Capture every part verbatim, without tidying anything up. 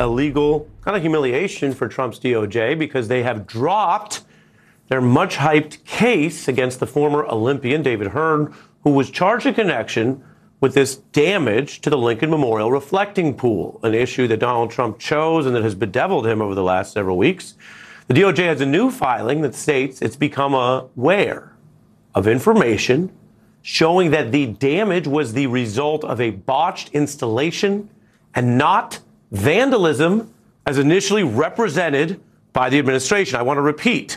a legal kind of humiliation for Trump's D O J because they have dropped their much hyped case against the former Olympian David Hearn, who was charged in connection with this damage to the Lincoln Memorial reflecting pool, an issue that Donald Trump chose and that has bedeviled him over the last several weeks. The D O J has a new filing that states it's become aware of information showing that the damage was the result of a botched installation and not vandalism as initially represented by the administration. I want to repeat,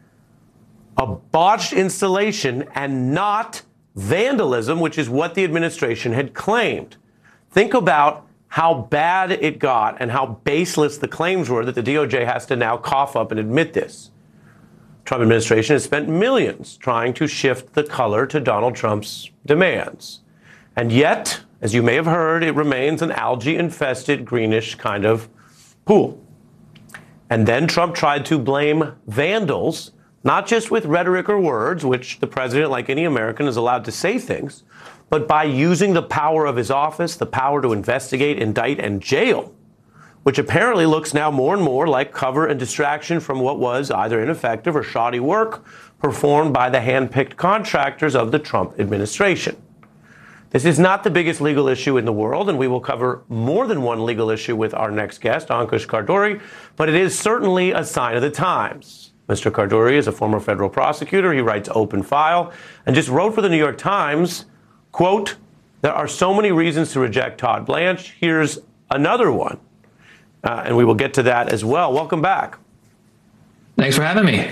a botched installation and not vandalism, which is what the administration had claimed. Think about how bad it got and how baseless the claims were that the D O J has to now cough up and admit this. Trump administration has spent millions trying to shift the color to Donald Trump's demands. And yet, as you may have heard, it remains an algae-infested, greenish kind of pool. And then Trump tried to blame vandals, not just with rhetoric or words, which the president, like any American, is allowed to say things, but by using the power of his office, the power to investigate, indict, and jail, which apparently looks now more and more like cover and distraction from what was either ineffective or shoddy work performed by the hand-picked contractors of the Trump administration. This is not the biggest legal issue in the world, and we will cover more than one legal issue with our next guest, Ankush Khardori, but it is certainly a sign of the times. Mister Khardori is a former federal prosecutor. He writes Open File and just wrote for the New York Times, quote, "There are so many reasons to reject Todd Blanche. Here's another one." Uh, and we will get to that as well. Welcome back. Thanks for having me.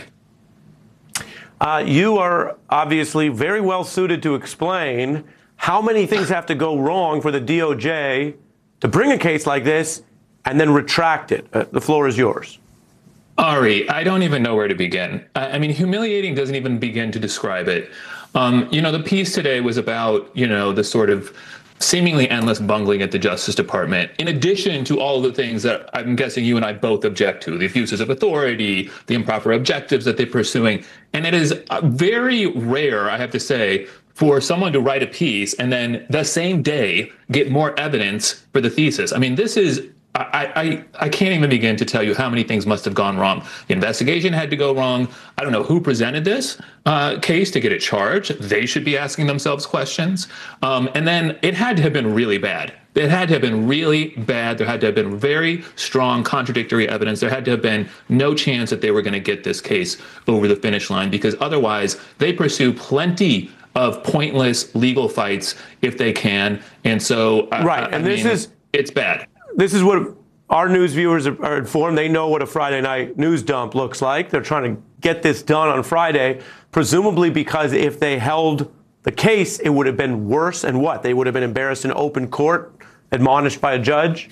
Uh, you are obviously very well suited to explain how many things have to go wrong for the D O J to bring a case like this and then retract it. Uh, the floor is yours. Ari, I don't even know where to begin. I, I mean, humiliating doesn't even begin to describe it. Um, you know, the piece today was about, you know, the sort of seemingly endless bungling at the Justice Department, in addition to all of the things that I'm guessing you and I both object to, the abuses of authority, the improper objectives that they're pursuing. And it is very rare, I have to say, for someone to write a piece and then the same day get more evidence for the thesis. I mean, this is I, I, I can't even begin to tell you how many things must have gone wrong. The investigation had to go wrong. I don't know who presented this uh, case to get it charged. They should be asking themselves questions. Um, and then it had to have been really bad. It had to have been really bad. There had to have been very strong contradictory evidence. There had to have been no chance that they were going to get this case over the finish line, because otherwise they pursue plenty of pointless legal fights if they can. And so, right. I, I and this mean, is it's bad. This is what our news viewers are informed. They know what a Friday night news dump looks like. They're trying to get this done on Friday, presumably because if they held the case, it would have been worse. And what? They would have been embarrassed in open court, admonished by a judge?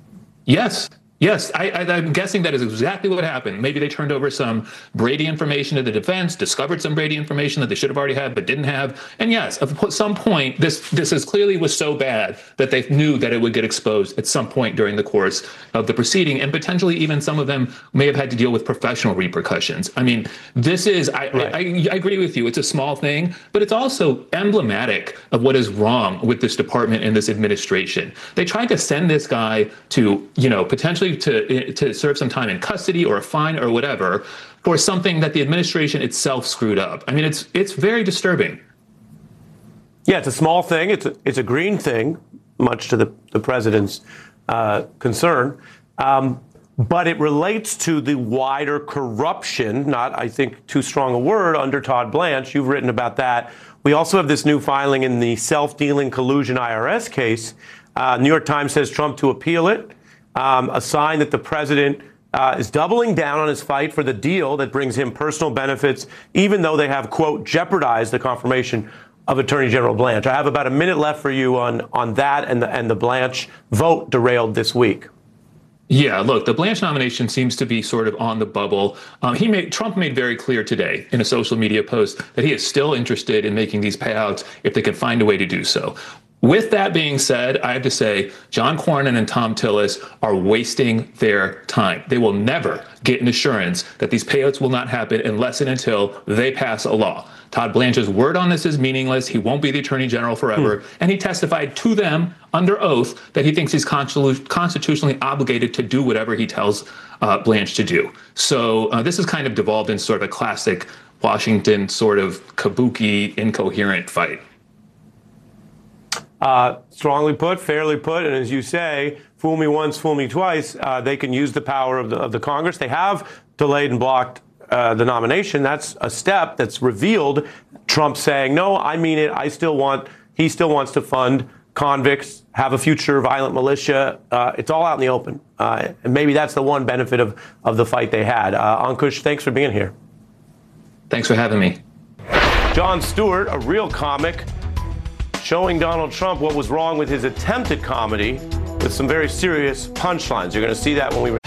Yes. Yes, I, I, I'm guessing that is exactly what happened. Maybe they turned over some Brady information to the defense, discovered some Brady information that they should have already had but didn't have. And yes, at some point, this this is clearly was so bad that they knew that it would get exposed at some point during the course of the proceeding. And potentially even some of them may have had to deal with professional repercussions. I mean, this is, I, right. I, I, I agree with you. It's a small thing, but it's also emblematic of what is wrong with this department and this administration. They tried to send this guy to, you know, potentially to to serve some time in custody or a fine or whatever for something that the administration itself screwed up. I mean, it's it's very disturbing. Yeah, it's a small thing. It's a, it's a green thing, much to the, the president's uh, concern. Um, but it relates to the wider corruption, not, I think, too strong a word, under Todd Blanche. You've written about that. We also have this new filing in the self-dealing collusion I R S case. Uh, New York Times says Trump to appeal it. Um, a sign that the president uh, is doubling down on his fight for the deal that brings him personal benefits, even though they have, quote, jeopardized the confirmation of Attorney General Blanche. I have about a minute left for you on, on that and the, and the Blanche vote derailed this week. Yeah, look, the Blanche nomination seems to be sort of on the bubble. Um, he made Trump made very clear today in a social media post that he is still interested in making these payouts if they can find a way to do so. With that being said, I have to say John Cornyn and Thom Tillis are wasting their time. They will never get an assurance that these payouts will not happen unless and until they pass a law. Todd Blanche's word on this is meaningless. He won't be the attorney general forever. Hmm. And he testified to them under oath that he thinks he's constitutionally obligated to do whatever he tells uh, Blanche to do. So uh, this is kind of devolved into sort of a classic Washington sort of kabuki, incoherent fight. Uh, strongly put, fairly put, and as you say, fool me once, fool me twice. Uh, they can use the power of the, of the Congress. They have delayed and blocked uh, the nomination. That's a step that's revealed Trump saying, no, I mean it. I still want, he still wants to fund convicts, have a future violent militia. Uh, it's all out in the open. Uh, and maybe that's the one benefit of, of the fight they had. Uh, Ankush, thanks for being here. Thanks for having me. Jon Stewart, a real comic, showing Donald Trump what was wrong with his attempt at comedy with some very serious punchlines. You're going to see that when we